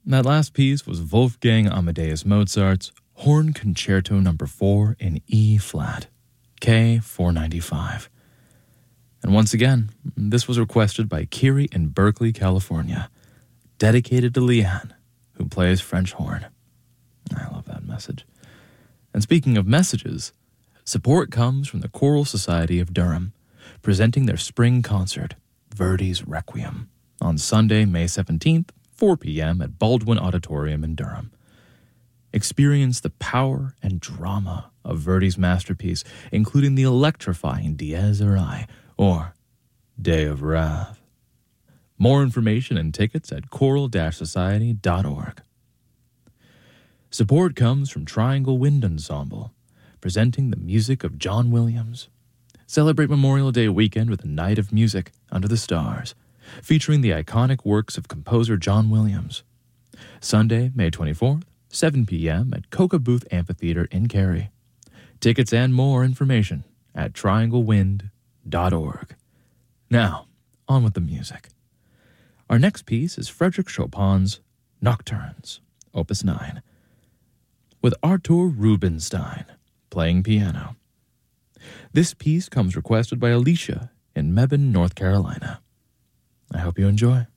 That last piece was Wolfgang Amadeus Mozart's Horn Concerto No. 4 in E-flat, K495. And once again, this was requested by Kiri in Berkeley, California, dedicated to Leanne, who plays French horn. I love that message. And speaking of messages, support comes from the Choral Society of Durham, presenting their spring concert, Verdi's Requiem, on Sunday, May 17th, 4 p.m. at Baldwin Auditorium in Durham. Experience the power and drama of Verdi's masterpiece, including the electrifying Dies Irae, or Day of Wrath. More information and tickets at choral-society.org. Support comes from Triangle Wind Ensemble, presenting the music of John Williams. Celebrate Memorial Day weekend with a night of music under the stars, featuring the iconic works of composer John Williams. Sunday, May 24th, 7 p.m. at Coca Booth Amphitheater in Cary. Tickets and more information at trianglewind.org. Now, on with the music. Our next piece is Frédéric Chopin's Nocturnes, Opus 9, with Artur Rubinstein playing piano. This piece comes requested by Alicia in Mebane, North Carolina. I hope you enjoy.